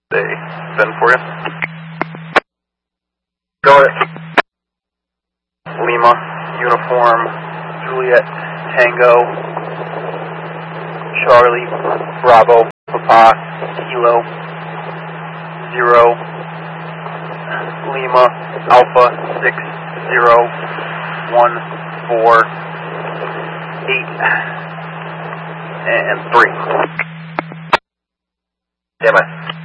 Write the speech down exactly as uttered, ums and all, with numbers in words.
They send for you. Go ahead. Lima, uniform, Juliet, Tango, Charlie, Bravo, Papa, Kilo, Zero, Lima, Alpha, six, zero, one, four, eight, and three. Damn it.